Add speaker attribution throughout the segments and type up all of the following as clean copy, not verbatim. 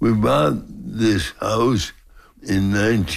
Speaker 1: We bought this house in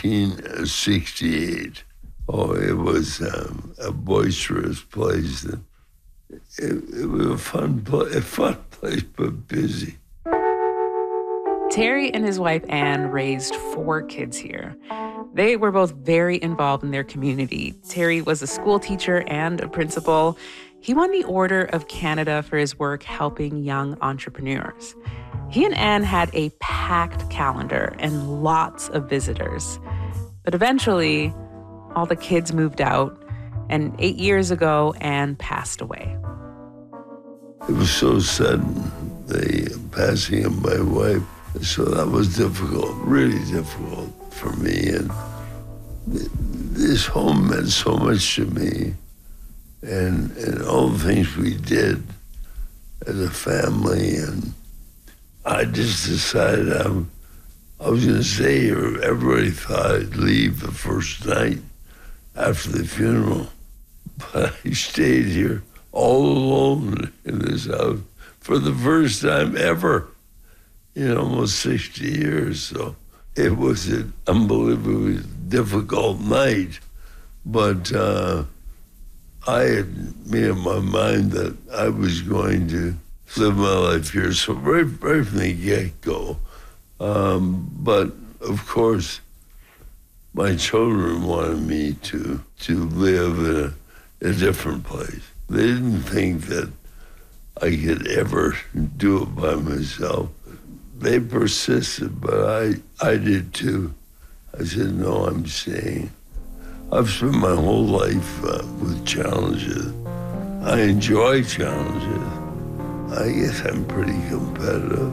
Speaker 1: 1968. Oh, it was a boisterous place. It was a fun place, but busy.
Speaker 2: Terry and his wife Anne raised 4 kids here. They were both very involved in their community. Terry was a school teacher and a principal. He won the Order of Canada for his work helping young entrepreneurs. He and Anne had a packed calendar and lots of visitors. But eventually, all the kids moved out, and 8 years ago, Anne passed away.
Speaker 1: It was so sudden, the passing of my wife. So that was difficult, really difficult for me. And this home meant so much to me. And all the things we did as a family. And I just decided I was going to stay here. Everybody thought I'd leave the first night after the funeral. But I stayed here all alone in this house for the first time ever in almost 60 years. So it was an unbelievably difficult night. But I had made up my mind that I was going to live my life here. So right from the get-go. But of course, my children wanted me to live in a different place. They didn't think that I could ever do it by myself. They persisted, but I did too. I said, no, I'm staying. I've spent my whole life with challenges. I enjoy challenges. I guess I'm pretty competitive.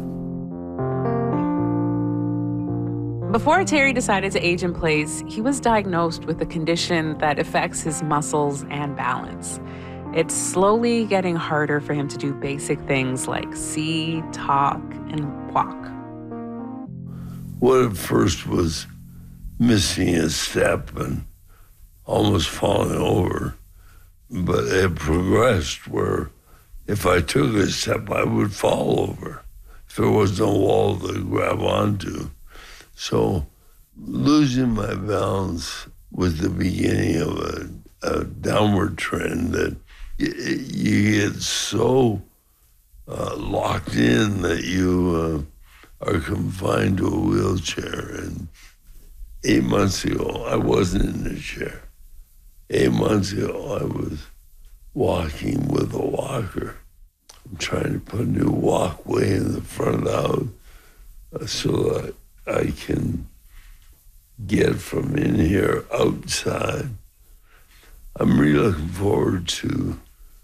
Speaker 2: Before Terry decided to age in place, he was diagnosed with a condition that affects his muscles and balance. It's slowly getting harder for him to do basic things like see, talk, and walk.
Speaker 1: What at first was missing a step and almost falling over, but it progressed where if I took a step, I would fall over if there was no wall to grab onto. So losing my balance was the beginning of a downward trend that you get so locked in that you are confined to a wheelchair. And 8 months ago, I wasn't in the chair. 8 months ago, I was walking with a walker. I'm trying to put a new walkway in the front of the house so that I can get from in here outside. I'm really looking forward to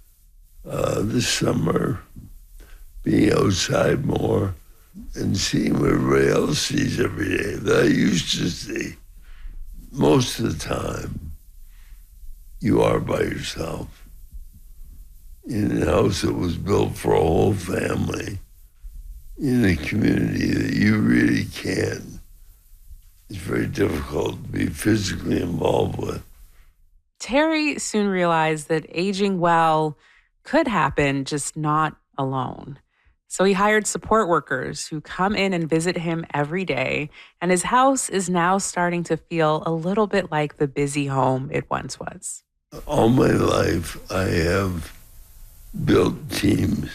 Speaker 1: this summer being outside more and seeing what everybody else sees every day that I used to see. Most of the time, you are by yourself in a house that was built for a whole family, in a community that you really can't. It's very difficult to be physically involved with.
Speaker 2: Terry soon realized that aging well could happen, just not alone. So he hired support workers who come in and visit him every day, and his house is now starting to feel a little bit like the busy home it once was.
Speaker 1: All my life, I have built teams.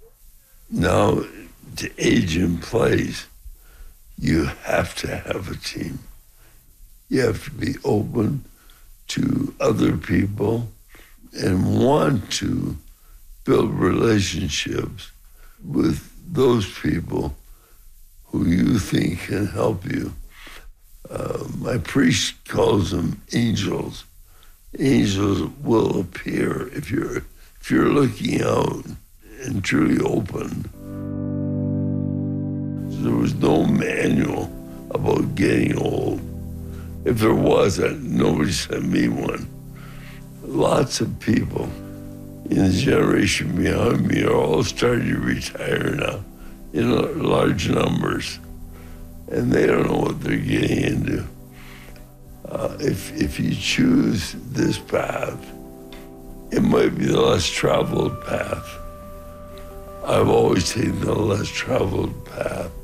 Speaker 1: Now, to age in place, you have to have a team. You have to be open to other people and want to build relationships with those people who you think can help you. My priest calls them angels. Angels will appear if you're looking out and truly open. There was no manual about getting old. If there was, nobody sent me one. Lots of people in the generation behind me are all starting to retire now in large numbers, and they don't know what they're getting into. If you choose this path, it might be the less traveled path. I've always taken the less traveled path.